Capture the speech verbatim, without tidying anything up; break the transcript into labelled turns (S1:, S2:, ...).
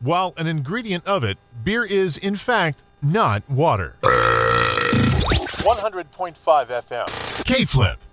S1: while an ingredient of it, beer is, in fact, not water. one hundred point five F M. K-Flip.